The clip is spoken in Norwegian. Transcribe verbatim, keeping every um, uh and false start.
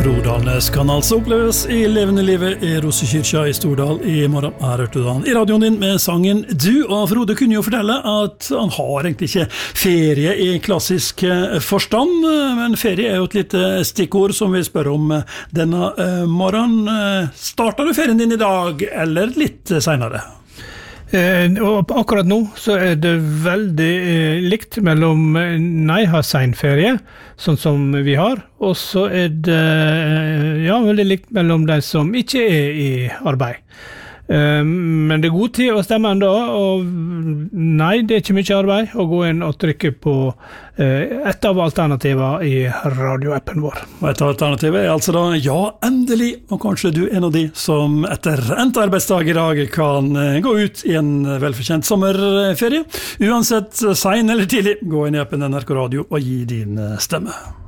Rodalnes kan altså oppleves i levende livet i Rosekirka i Stordal i morgen. Her hørte du han i radioen din med sangen Du, og Frode kunne jo fortelle at han har egentlig ikke ferie i klassisk forstand, men ferie er jo et lite stikkord som vi spør om denne morgenen. Starter du ferien din i dag, eller litt senere? Eh, og akkurat nå så er det veldig eh, likt mellom eh, nei, har senferie, sånn som vi har, og så er det eh, ja, veldig likt mellom de som ikke er i arbeid. Eh, men det er god tid å stemme enda, og nei, det er ikke mye arbeid å gå inn og trykke på eh, et av alternativene i radioappen vår. Og et av alternativet er altså da ja, endelig, og kanskje du er en av de som etter endt arbeidsdag i dag kan eh, gå ut i en velfortjent sommerferie. Uansett, sein eller tidlig, gå inn i appen N R K Radio og gi din stemme.